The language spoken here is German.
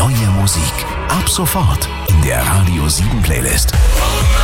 Neue Musik. Ab sofort in der Radio 7 Playlist.